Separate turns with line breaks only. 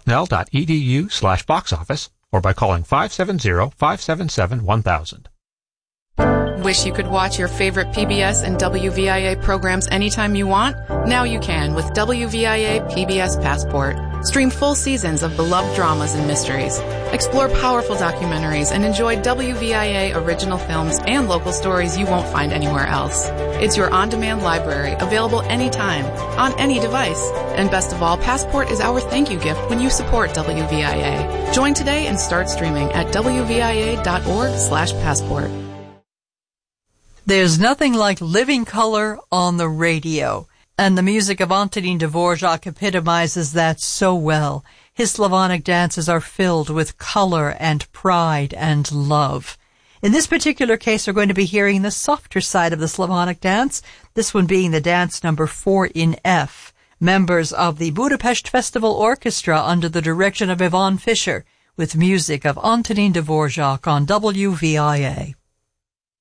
cornell.edu/box office or by calling 570-577-1000.
Wish you could watch your favorite PBS and WVIA programs anytime you want? Now you can with WVIA PBS Passport. Stream full seasons of beloved dramas and mysteries. Explore powerful documentaries and enjoy WVIA original films and local stories you won't find anywhere else. It's your on-demand library, available anytime, on any device. And best of all, Passport is our thank you gift when you support WVIA. Join today and start streaming at wvia.org/passport.
There's nothing like living color on the radio, and the music of Antonín Dvorak epitomizes that so well. His Slavonic dances are filled with color and pride and love. In this particular case, we're going to be hearing the softer side of the Slavonic dance, this one being the dance number 4 in F. Members of the Budapest Festival Orchestra under the direction of Yvonne Fischer, with music of Antonín Dvorak on WVIA.